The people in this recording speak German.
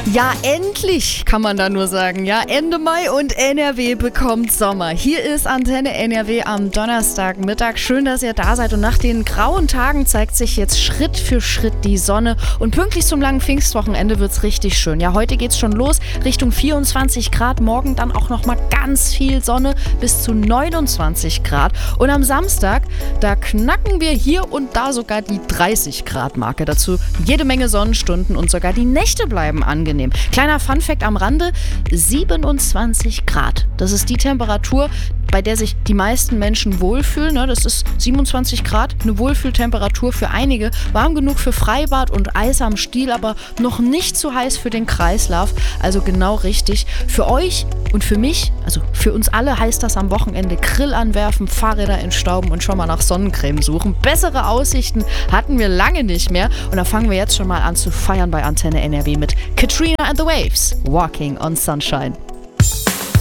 Ja, endlich kann man da nur sagen. Ja, Ende Mai und NRW bekommt Sommer. Hier ist Antenne NRW am Donnerstagmittag. Schön, dass ihr da seid. Und nach den grauen Tagen zeigt sich jetzt Schritt für Schritt die Sonne. Und pünktlich zum langen Pfingstwochenende wird's richtig schön. Ja, heute geht's schon los Richtung 24 Grad. Morgen dann auch nochmal ganz viel Sonne bis zu 29 Grad. Und am Samstag, da knacken wir hier und da sogar die 30 Grad Marke. Dazu jede Menge Sonnenstunden und sogar die Nächte bleiben angenehm. Kleiner Funfact am Rande, 27 Grad. Das ist die Temperatur, bei der sich die meisten Menschen wohlfühlen. Das ist 27 Grad, eine Wohlfühltemperatur für einige. Warm genug für Freibad und Eis am Stiel, aber noch nicht zu heiß für den Kreislauf. Also genau richtig. Für euch und für mich, also für uns alle, heißt das am Wochenende Grill anwerfen, Fahrräder entstauben und schon mal nach Sonnencreme suchen. Bessere Aussichten hatten wir lange nicht mehr. Und da fangen wir jetzt schon mal an zu feiern bei Antenne NRW mit Katrina and the Waves, Walking on Sunshine.